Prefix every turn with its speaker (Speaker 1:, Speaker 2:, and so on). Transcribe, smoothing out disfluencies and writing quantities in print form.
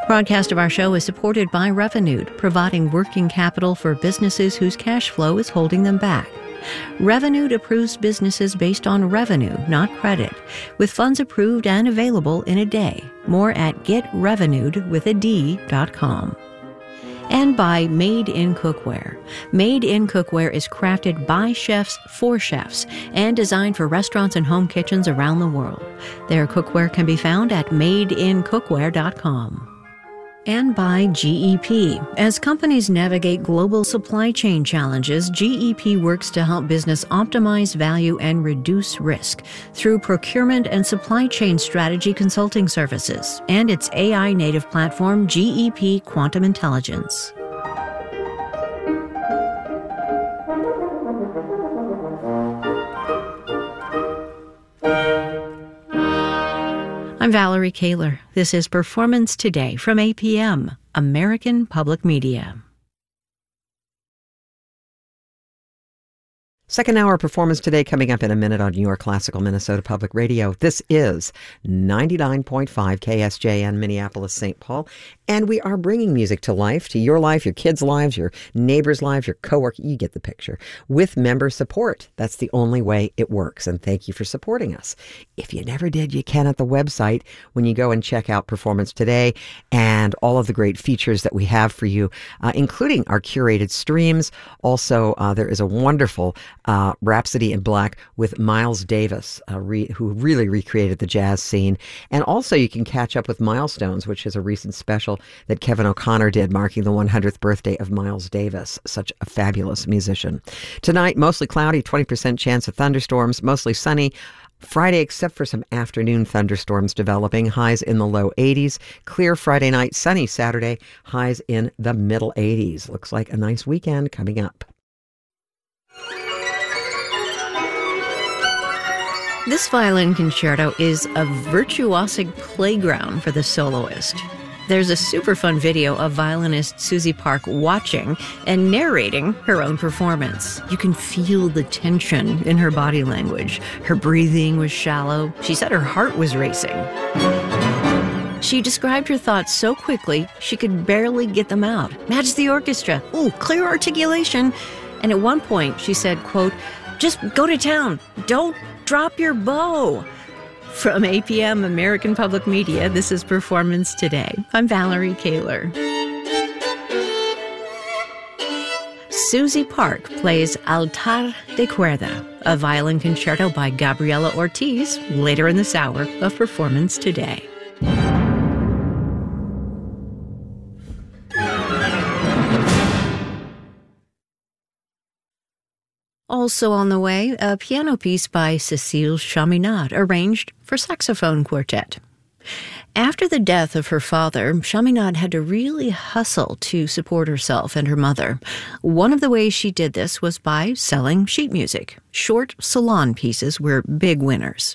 Speaker 1: Broadcast of our show is supported by Revenued, providing working capital for businesses whose cash flow is holding them back. Revenued approves businesses based on revenue, not credit, with funds approved and available in a day. More at getrevenued.com. And by Made in Cookware. Made in Cookware is crafted by chefs for chefs and designed for restaurants and home kitchens around the world. Their cookware can be found at madeincookware.com. And by GEP. As companies navigate global supply chain challenges, GEP works to help business optimize value and reduce risk through procurement and supply chain strategy consulting services and its AI-native platform, GEP Quantum Intelligence. I'm Valerie Kaler. This is Performance Today from APM, American Public Media.
Speaker 2: Second hour Performance Today coming up in a minute on your classical Minnesota Public Radio. This is 99.5 KSJN Minneapolis, St. Paul. And we are bringing music to life, to your life, your kids' lives, your neighbors' lives, your coworker. You get the picture. With member support. That's the only way it works. And thank you for supporting us. If you never did, you can at the website when you go and check out Performance Today and all of the great features that we have for you, including our curated streams. Also, there is a wonderful Rhapsody in Black with Miles Davis, who really recreated the jazz scene. And also you can catch up with Milestones, which is a recent special that Kevin O'Connor did, marking the 100th birthday of Miles Davis, such a fabulous musician. Tonight, mostly cloudy, 20% chance of thunderstorms, mostly sunny. Friday, except for some afternoon thunderstorms developing, highs in the low 80s. Clear Friday night, sunny Saturday, highs in the middle 80s. Looks like a nice weekend coming up.
Speaker 1: This violin concerto is a virtuosic playground for the soloist. There's a super fun video of violinist Susie Park watching and narrating her own performance. You can feel the tension in her body language. Her breathing was shallow. She said her heart was racing. She described her thoughts so quickly she could barely get them out. Match the orchestra. Ooh, clear articulation. And at one point she said, quote, "Just go to town. Don't drop your bow." From APM American Public Media, this is Performance Today. I'm Valerie Kaler. Susie Park plays Altar de Cuerda, a violin concerto by Gabriela Ortiz, later in this hour of Performance Today. Also on the way, a piano piece by Cécile Chaminade, arranged for saxophone quartet. After the death of her father, Chaminade had to really hustle to support herself and her mother. One of the ways she did this was by selling sheet music. Short salon pieces were big winners.